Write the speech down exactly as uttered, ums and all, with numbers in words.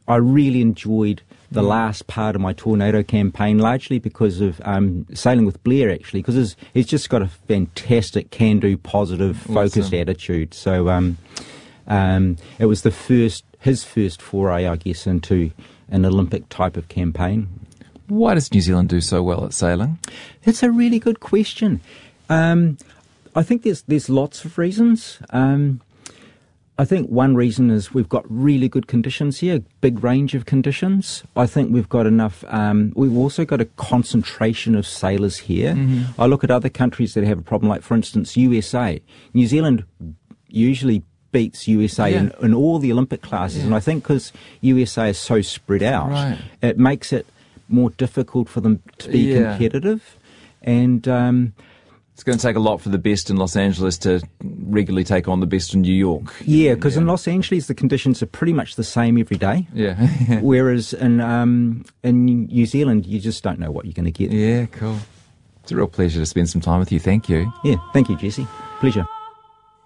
I really enjoyed the last part of my Tornado campaign, largely because of um, sailing with Blair, actually, because he's, he's just got a fantastic can-do, positive, focused Awesome. attitude. So um, um, it was the first, his first foray, I guess, into an Olympic type of campaign. Why does New Zealand do so well at sailing? That's a really good question. Um, I think there's there's lots of reasons. Um, I think one reason is we've got really good conditions here, big range of conditions. I think we've got enough, um, we've also got a concentration of sailors here. Mm-hmm. I look at other countries that have a problem, like, for instance, U S A. New Zealand usually beats U S A yeah. in, in all the Olympic classes, yeah. and I think because U S A is so spread out, right. it makes it more difficult for them to be yeah. competitive. And um, it's going to take a lot for the best in Los Angeles to regularly take on the best in New York. Yeah, because yeah. in Los Angeles the conditions are pretty much the same every day. Yeah. Whereas in um, in New Zealand you just don't know what you're going to get. Yeah, cool. It's a real pleasure to spend some time with you. Thank you. Yeah, thank you, Jesse. Pleasure.